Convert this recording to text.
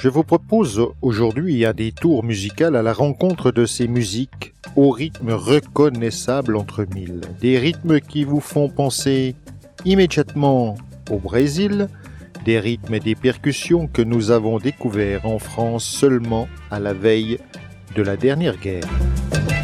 Je vous propose aujourd'hui un détour musical à la rencontre de ces musiques au rythme reconnaissable entre mille. Des rythmes qui vous font penser immédiatement au Brésil, des rythmes et des percussions que nous avons découverts en France seulement à la veille de la dernière guerre.